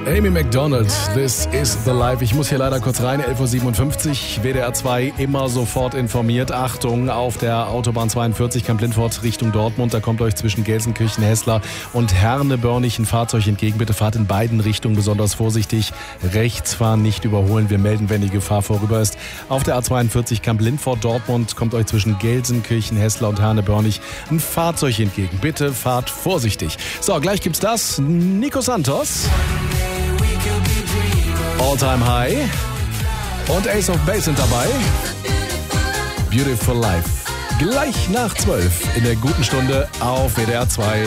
Amy Macdonald, This is the Life. Ich muss hier leider kurz rein, 11.57 Uhr, WDR 2 immer sofort informiert. Achtung, auf der Autobahn 42 Kamp-Lintfort Richtung Dortmund, da kommt euch zwischen Gelsenkirchen, Hessler und Herne-Börnich ein Fahrzeug entgegen. Bitte fahrt in beiden Richtungen besonders vorsichtig. Rechts fahren, nicht überholen. Wir melden, wenn die Gefahr vorüber ist. Auf der A42 Kamp-Lintfort Dortmund kommt euch zwischen Gelsenkirchen, Hessler und Herne-Börnich ein Fahrzeug entgegen. Bitte fahrt vorsichtig. So, gleich gibt's das. Nico Santos. All Time High und Ace of Base sind dabei. Beautiful Life. Gleich nach 12 in der guten Stunde auf WDR 2.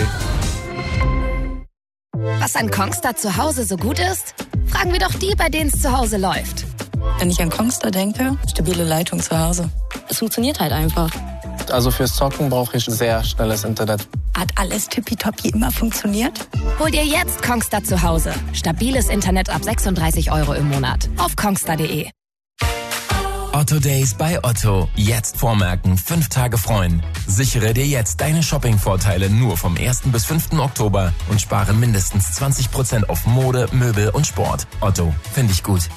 Was an Kongstar zu Hause so gut ist? Fragen wir doch die, bei denen es zu Hause läuft. Wenn ich an Kongstar denke, stabile Leitung zu Hause. Es funktioniert halt einfach. Also fürs Zocken brauche ich sehr schnelles Internet. Hat alles tippitoppi immer funktioniert? Hol dir jetzt Kongstar zu Hause. Stabiles Internet ab 36 € im Monat. Auf kongstar.de. Otto Days bei Otto. Jetzt vormerken, 5 Tage freuen. Sichere dir jetzt deine Shopping-Vorteile nur vom 1. bis 5. Oktober und spare mindestens 20% auf Mode, Möbel und Sport. Otto, finde ich gut.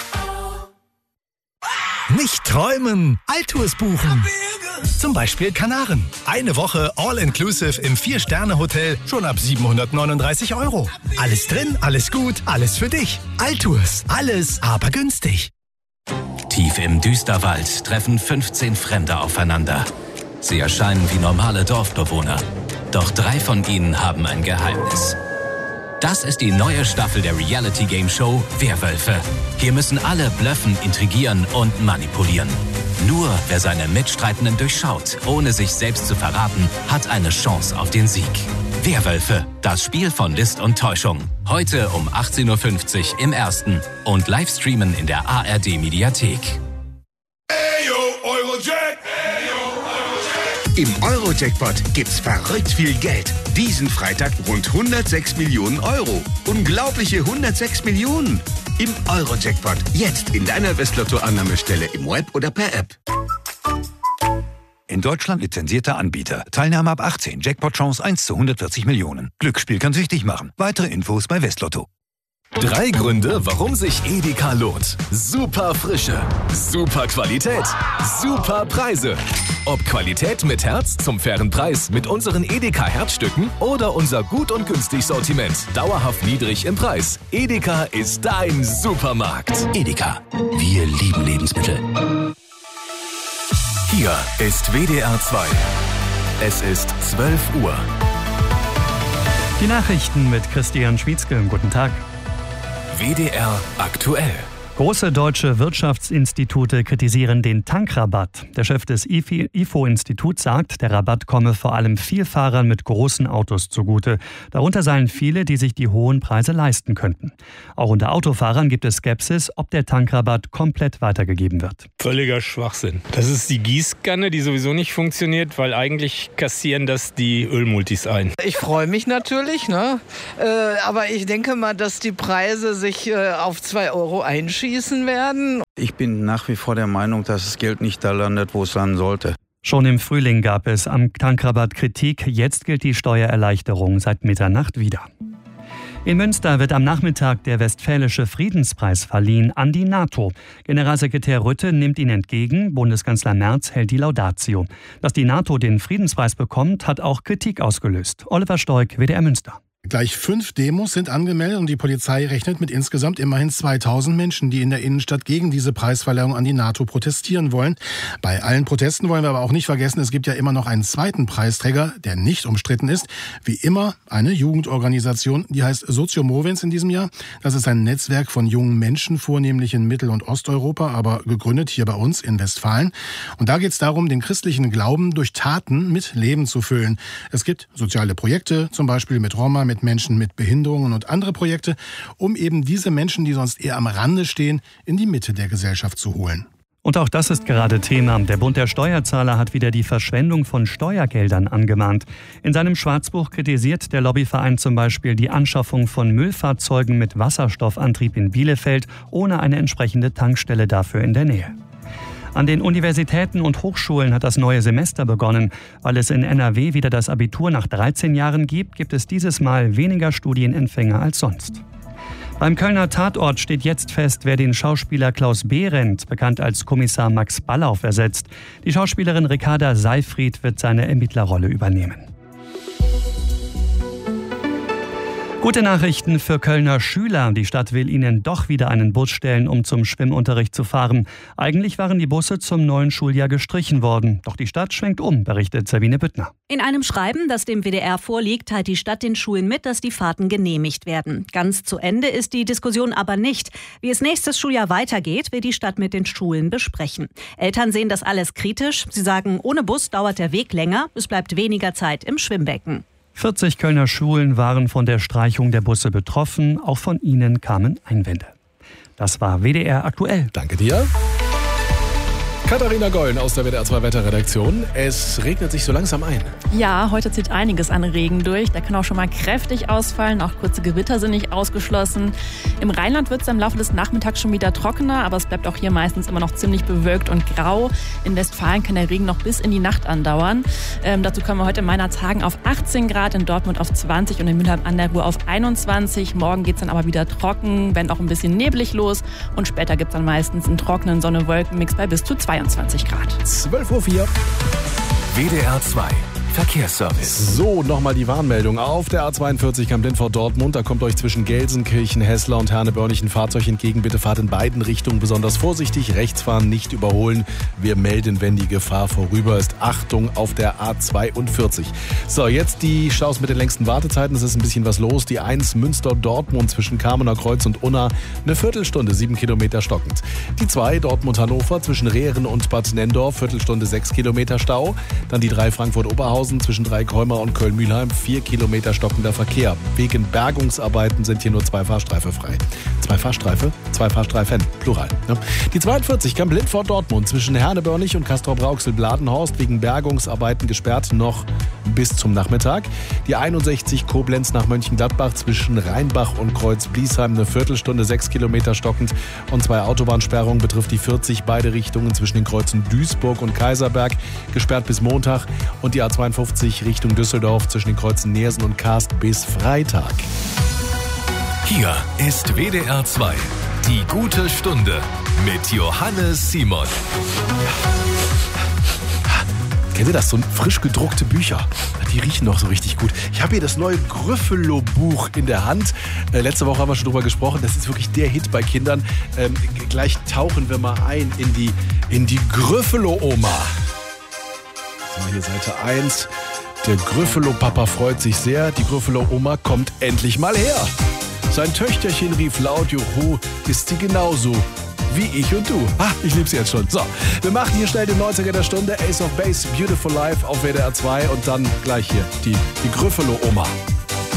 Nicht träumen, Altours buchen. Zum Beispiel Kanaren. Eine Woche All-Inclusive im 4-Sterne-Hotel schon ab 739 €. Alles drin, alles gut, alles für dich. Altours, alles aber günstig. Tief im Düsterwald treffen 15 Fremde aufeinander. Sie erscheinen wie normale Dorfbewohner. Doch 3 von ihnen haben ein Geheimnis. Das ist die neue Staffel der Reality-Game-Show Werwölfe. Hier müssen alle bluffen, intrigieren und manipulieren. Nur wer seine Mitstreitenden durchschaut, ohne sich selbst zu verraten, hat eine Chance auf den Sieg. Werwölfe, das Spiel von List und Täuschung. Heute um 18.50 Uhr im Ersten und live streamen in der ARD-Mediathek. Im Euro-Jackpot gibt's verrückt viel Geld. Diesen Freitag rund 106 Millionen €. Unglaubliche 106 Millionen. Im Euro-Jackpot. Jetzt in deiner Westlotto-Annahmestelle im Web oder per App. In Deutschland lizenzierter Anbieter. Teilnahme ab 18. Jackpot-Chance 1 zu 140 Millionen. Glücksspiel kann süchtig machen. Weitere Infos bei Westlotto. 3 Gründe, warum sich Edeka lohnt. Super Frische, super Qualität, super Preise. Ob Qualität mit Herz zum fairen Preis mit unseren Edeka Herzstücken oder unser gut und günstig Sortiment, dauerhaft niedrig im Preis. Edeka ist dein Supermarkt. Edeka, wir lieben Lebensmittel. Hier ist WDR 2. Es ist 12 Uhr. Die Nachrichten mit Christian Schwietzke. Guten Tag. WDR aktuell. Große deutsche Wirtschaftsinstitute kritisieren den Tankrabatt. Der Chef des IFO-Instituts sagt, der Rabatt komme vor allem Vielfahrern mit großen Autos zugute. Darunter seien viele, die sich die hohen Preise leisten könnten. Auch unter Autofahrern gibt es Skepsis, ob der Tankrabatt komplett weitergegeben wird. Völliger Schwachsinn. Das ist die Gießkanne, die sowieso nicht funktioniert, weil eigentlich kassieren das die Ölmultis ein. Ich freue mich natürlich, ne? Aber ich denke mal, dass die Preise sich auf 2 € einschießen werden. Ich bin nach wie vor der Meinung, dass das Geld nicht da landet, wo es landen sollte. Schon im Frühling gab es am Tankrabatt Kritik. Jetzt gilt die Steuererleichterung seit Mitternacht wieder. In Münster wird am Nachmittag der Westfälische Friedenspreis verliehen an die NATO. Generalsekretär Rutte nimmt ihn entgegen. Bundeskanzler Merz hält die Laudatio. Dass die NATO den Friedenspreis bekommt, hat auch Kritik ausgelöst. Oliver Stoik, WDR Münster. Gleich 5 Demos sind angemeldet und die Polizei rechnet mit insgesamt immerhin 2000 Menschen, die in der Innenstadt gegen diese Preisverleihung an die NATO protestieren wollen. Bei allen Protesten wollen wir aber auch nicht vergessen, es gibt ja immer noch einen zweiten Preisträger, der nicht umstritten ist. Wie immer eine Jugendorganisation, die heißt Soziomovens in diesem Jahr. Das ist ein Netzwerk von jungen Menschen, vornehmlich in Mittel- und Osteuropa, aber gegründet hier bei uns in Westfalen. Und da geht es darum, den christlichen Glauben durch Taten mit Leben zu füllen. Es gibt soziale Projekte, zum Beispiel mit Roma, mit Menschen mit Behinderungen und andere Projekte, um eben diese Menschen, die sonst eher am Rande stehen, in die Mitte der Gesellschaft zu holen. Und auch das ist gerade Thema. Der Bund der Steuerzahler hat wieder die Verschwendung von Steuergeldern angemahnt. In seinem Schwarzbuch kritisiert der Lobbyverein zum Beispiel die Anschaffung von Müllfahrzeugen mit Wasserstoffantrieb in Bielefeld, ohne eine entsprechende Tankstelle dafür in der Nähe. An den Universitäten und Hochschulen hat das neue Semester begonnen. Weil es in NRW wieder das Abitur nach 13 Jahren gibt, gibt es dieses Mal weniger Studienempfänger als sonst. Beim Kölner Tatort steht jetzt fest, wer den Schauspieler Klaus Behrendt, bekannt als Kommissar Max Ballauf, ersetzt. Die Schauspielerin Ricarda Seyfried wird seine Ermittlerrolle übernehmen. Gute Nachrichten für Kölner Schüler. Die Stadt will ihnen doch wieder einen Bus stellen, um zum Schwimmunterricht zu fahren. Eigentlich waren die Busse zum neuen Schuljahr gestrichen worden. Doch die Stadt schwenkt um, berichtet Sabine Büttner. In einem Schreiben, das dem WDR vorliegt, teilt die Stadt den Schulen mit, dass die Fahrten genehmigt werden. Ganz zu Ende ist die Diskussion aber nicht. Wie es nächstes Schuljahr weitergeht, will die Stadt mit den Schulen besprechen. Eltern sehen das alles kritisch. Sie sagen, ohne Bus dauert der Weg länger, es bleibt weniger Zeit im Schwimmbecken. 40 Kölner Schulen waren von der Streichung der Busse betroffen. Auch von ihnen kamen Einwände. Das war WDR aktuell. Danke dir. Katharina Gollen aus der WDR 2 Wetterredaktion. Es regnet sich so langsam ein. Ja, heute zieht einiges an Regen durch. Der kann auch schon mal kräftig ausfallen. Auch kurze Gewitter sind nicht ausgeschlossen. Im Rheinland wird es im Laufe des Nachmittags schon wieder trockener, aber es bleibt auch hier meistens immer noch ziemlich bewölkt und grau. In Westfalen kann der Regen noch bis in die Nacht andauern. Dazu kommen wir heute in Meinerzhagen auf 18 Grad, in Dortmund auf 20 und in Mülheim an der Ruhr auf 21. Morgen geht es dann aber wieder trocken, wenn auch ein bisschen neblig los. Und später gibt es dann meistens einen trockenen Sonne-Wolken-Mix bei bis zu 22 Grad. 12:04 Uhr. WDR 2 Verkehrsservice. So, nochmal die Warnmeldung. Auf der A42 Kamp-Lindfort-Dortmund, da kommt euch zwischen Gelsenkirchen, Heßler und Herne-Börnich ein Fahrzeug entgegen. Bitte fahrt in beiden Richtungen besonders vorsichtig. Rechts fahren, nicht überholen. Wir melden, wenn die Gefahr vorüber ist. Achtung auf der A42. So, jetzt die Staus mit den längsten Wartezeiten. Es ist ein bisschen was los. Die 1 Münster-Dortmund zwischen Kamener Kreuz und Unna, eine Viertelstunde, 7 Kilometer stockend. Die 2 Dortmund-Hannover zwischen Rehren und Bad Nendorf, Viertelstunde, 6 Kilometer Stau. Dann die 3 Frankfurt-Oberhausen zwischen Dreikolmer und Köln-Mülheim, 4 Kilometer stockender Verkehr. Wegen Bergungsarbeiten sind hier nur 2 Fahrstreife frei. 2 Fahrstreife? 2 Fahrstreifen, Plural. Ne? Die 42 Kamp-Lindfort-Dortmund zwischen Herne-Börnich und Castrop-Rauxel-Bladenhorst wegen Bergungsarbeiten gesperrt noch bis zum Nachmittag. Die 61 Koblenz nach Mönchengladbach zwischen Rheinbach und Kreuz-Bliesheim, eine Viertelstunde, 6 Kilometer stockend. Und 2 Autobahnsperrungen betrifft die 40 beide Richtungen zwischen den Kreuzen Duisburg und Kaiserberg, gesperrt bis Montag. Und die A52 Richtung Düsseldorf zwischen den Kreuzen Neersen und Karst bis Freitag. Hier ist WDR 2, die gute Stunde mit Johannes Simon. Kennt ihr das? So frisch gedruckte Bücher. Die riechen noch so richtig gut. Ich habe hier das neue Gryffalo-Buch in der Hand. Letzte Woche haben wir schon drüber gesprochen. Das ist wirklich der Hit bei Kindern. Gleich tauchen wir mal ein in die Gryffalo-Oma. So, hier Seite 1. Der Gryffalo-Papa freut sich sehr. Die Gryffalo-Oma kommt endlich mal her. Sein Töchterchen rief laut, Juhu, ist sie genauso wie ich und du. Ich liebe sie jetzt schon. So, wir machen hier schnell den 90er der Stunde. Ace of Base, Beautiful Life auf WDR 2 und dann gleich hier die Gryffalo-Oma.